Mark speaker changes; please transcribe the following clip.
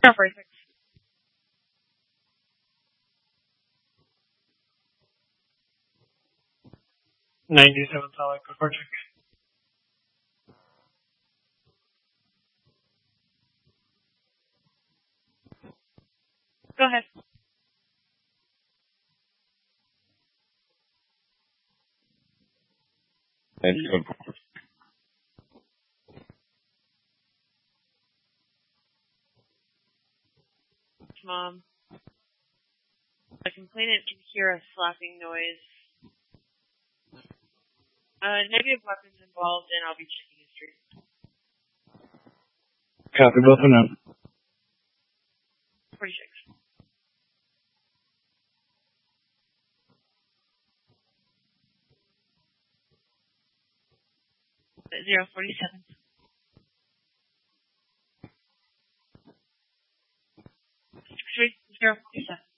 Speaker 1: 046.
Speaker 2: 97 solid before check.
Speaker 1: Go ahead.
Speaker 3: Thank you.
Speaker 1: Mom. The complainant can hear a slapping noise. Negative weapons involved, and I'll be checking history.
Speaker 2: Copy, both are known.
Speaker 1: 46. 047. 047.